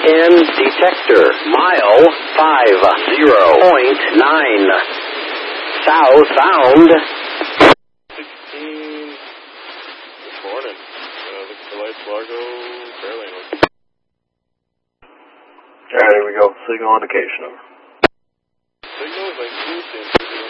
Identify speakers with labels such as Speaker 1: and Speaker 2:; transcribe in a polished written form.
Speaker 1: 1010 detector, mile 50.9. Southbound.
Speaker 2: 16 this morning. Looking for lights, Largo, Fairlane.
Speaker 3: Alright, here we go. Signal indication.
Speaker 2: Signal is like